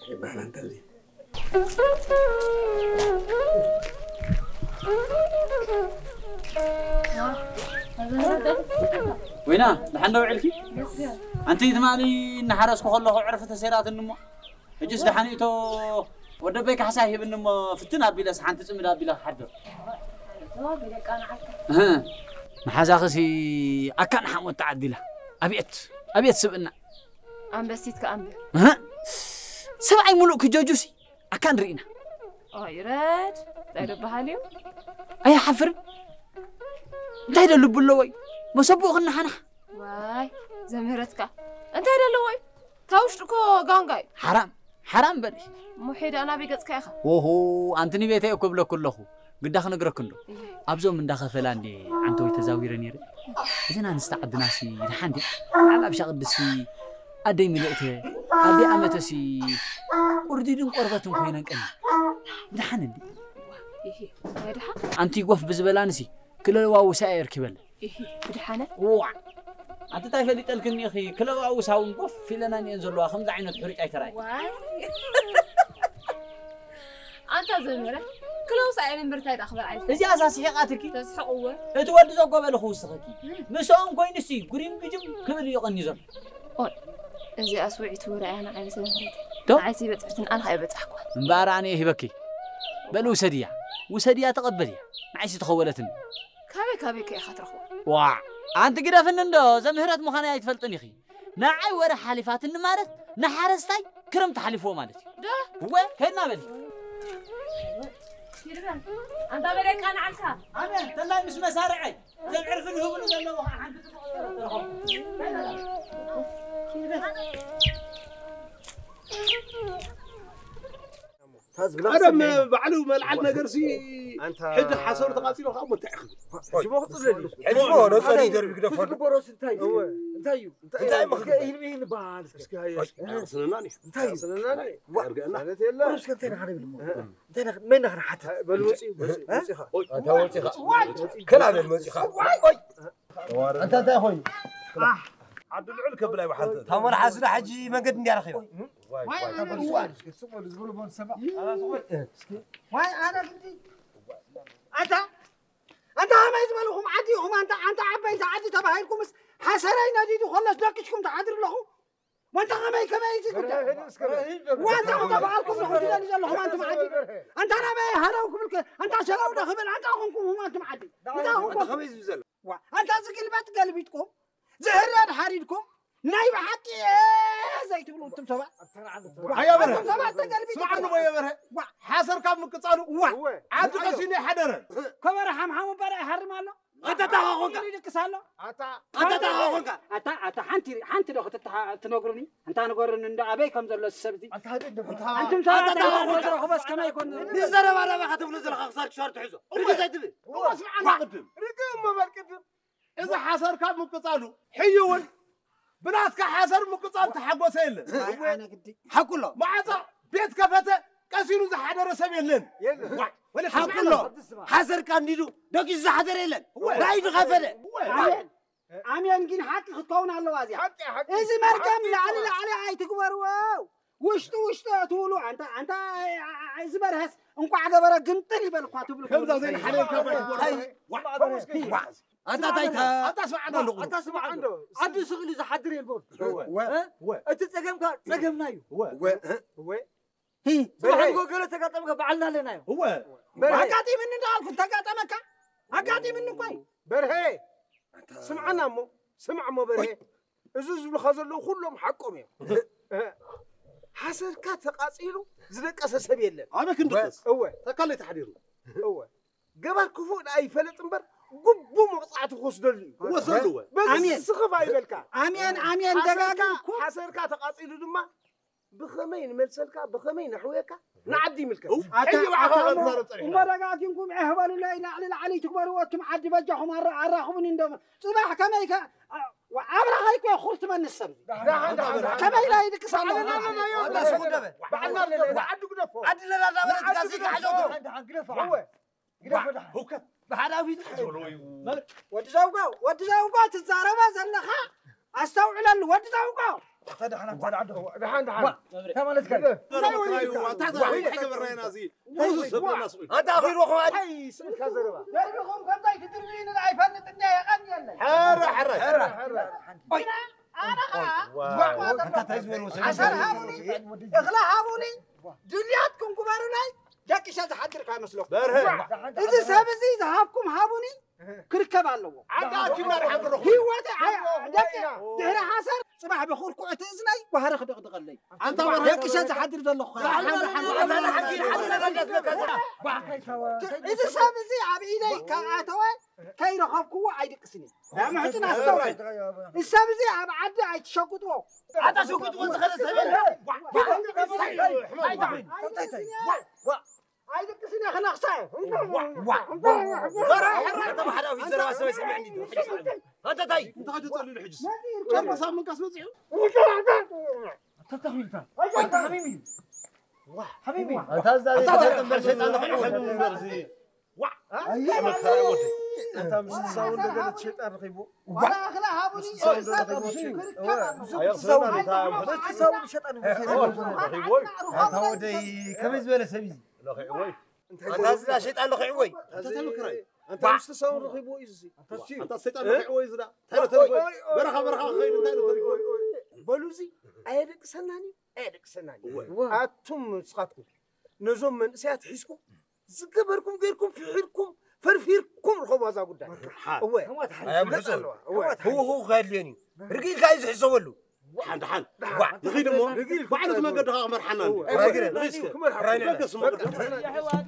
يبقى أنت اللي وينا لحنا وعلكي أنت تمالي نحرسكو خلاه عرفت سيرات النمو اجلس لحنيتو ودبيك حساهي بالنمو فتنا بلا سحان تسمدا بلا حد ها محازاخسي أكان حمود تعديله أبيت سبنا أمبسيت كأمبر ها سبعي ملوك جوجوسي أكان رينا يراد تايدو بحاليو أي حفر تايدو لبلوي مسبوق النحنا واي زمهرتك أنت هيدا اللوي تاوشتكو غانغاي حرام بدي محيد أنا بيقصك يا أخي وهو أنتني بيتي أكبر كله قداخ نقرأ كله أبزو من داخل فلاندي عنتو يتزاوير نيري إذن أنا استعد ناسي لحندي على بشغل دسي أدي ملئته أدي أمتسي ورديدن قربتهم كوينان كني بدحندي أنتي قوف بزبلانسي كل الواو سائر كبل بدحنا وع أنت تعرف اللي تلكني أخي كل الواو ساون قوف في لنا ينزلوا خمسة عينة حريق أي تراي أنت زمرة كلهم سائلين برتايد أخبار عيلتك إذا أساسي حقاتك تسحقوا تودي زوج قبل خوصك مسام كوين سي قريم بيجم كبل يغني زر أول إذا أسوعي تورا أنا عايز تو عايز يبتعتن أنا هاي بتحكوا مباراني هبكي بل وسديا تقبلي معيش تخولتني كابي كي خاطر أخو وا أنت كده فنندو زمهرات مخانة يتفلتني خي نعي ورا حليفات النمارت نحرستاي كرم تحلفوا مالتي ده هو كنا بلي أنت بريك أنا عنك أنا تلاقي مش مسارعي زين عرف إنه هو اللي له عند أنا بعلو ملعنا قرسي حد حصل تقاتيله خام متأخر جماعة تزلي حلو أنا ثاني درب كده فن بروس انتايو مخي هين بال سناني سناني رجعنا بروس كنت أنا عارف انت من نخر حتى بالوسي كلام الموسيقى انت اخوي عبد العلك بلا واحد تمر حسن حجي ما قد ندير اخي واي انا بدي انت ما يزملهم عديهم انت عبيت عدي تبعيكم حسرين ديدو خلص دقشكم تعذر لهم وانت كما يزيد وانت تبعكم لهم تلان لهم انت معدي انت انا ما هراوكم انت شراو دخل انت اخونكم هم انت معدي انت خميس بزل انت زقلبت قلبيتكم زهران حريدكم نايب حقي زي تقولوا انتم سبع يا بره سمعنا يا بره حاصر كم قصالو عاد قسيني حدر كبر حمحم برا يحرم الله انت تاخونك يدكسالو انت تاخونك انت حنتي لو تنغرني انت نغرن عند ابي كم زلو السبتي انتم سبع بس كما يكون نزرب على ما خاطب نزل خاصك شهر تحزو رجع زيد اسمعنا قدم رجع ما بالقدم اذا حاصر كم قصالو حيون بناتك حاصر مقصال تحقوس يله انا قدي حق له معصا بيت كفته قسينو زحدر سبيلن ولا حق له حاصر كان ديدو دقي زحدر يلن رايد غفله امين جن حق خطون على وازي اذا مركم لعلي اي تكبروا وشتو تقولوا انت زبرهس انكو عجبره قنطل يبلكوا تبلكوا كم زين حليل انت تايتا انت اسمع عنده انت اسمع عنده عدي سغلي زحدر يلبون هو انت تسقمنايو هو هي صباح قولة تقاطمك بعلنا لنا هو هقاطي من دالك تقاطمك هقاطي منو كوي برهي سمعنا مو سمع مو برهي ازوز بالخزلو كلهم حقهم يا حسن كتقاصيلو زدقس سب يله انا كندقس هو تكلي تحديرو هو قبل كفو اي فلط امبر قبو مقطعت خوسدلي وصلوا امين سخف ايبلكا امين دغاغن حسن كتقاصيلو دما بخمين ملسلكا بخمين حويكا نعدي ملكا حي وعقا انظر طريق ومرقاكم عهبلوا لا علي تكبروا وتم عدي بجحهم عراهم اندم صباح كميكا وعبر هيك خرت من السب كما لا يدك صار لا لا لا بعدنا لا عد قدفه عد لا لا تقاسيك حاجه هو كده بحلاوي ودي زوقا تزاربا زلخا استوعل ود زوقا تدحنا تدعده دحان كمان تكلم انت اخي روحوا هاي سلك زربا دربكم كنتي تدربين العيفان الدنيا يغني حرة انت تزور عشان هابوني اغلا هابوني دنياتكم كباروناي جاكي شاد حدر كاي مسلوك اذا سابزي ذهبكم هابوني كركب الله عندك مرحبا روح هيوات دهر حسن صباح بخور كعت اذني وهرخ دغدغ لي انت جاكي شاد حدر دلو انا حكي اذا سابزي عبيدي كاعتوي كاي رخبكو عيدقسني لا ما حتنا استوعب السابزي عبد عيد شقطو انت شو كنت وزخل السبيل عيدقسني خنا خصاي انت ما حدا في زرا سوي سمعني انت تاي انت غادي تقول لي الحجز كان صار من كاس مزيو انت حبيبي حبيبي انت مش تصاور لقلت شيطان رخيبو ولا اخلا هابوني تصاور شيطان هودي كم زباله سبيزي انت شيطان لخي عوي انت مش تصاور رخيبو يزي انت الشيطان لخي عوي زدا برخه خير انت بلوزي ايدك سناني اتم مسخاتكم نزوم من سيات حسكم زكبركم غيركم في حيلكم فرفيركم رخوا هذا قدام هو غادليني رجيل كايز حسولو حن يغيد مو بعد ما قد مرحنا رجيل كم مرحبا